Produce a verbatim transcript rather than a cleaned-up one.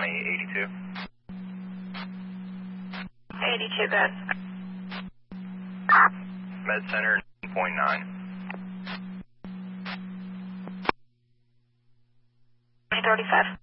County eighty-two. eighty-two, good. Med Center nine point nine. thirty-five.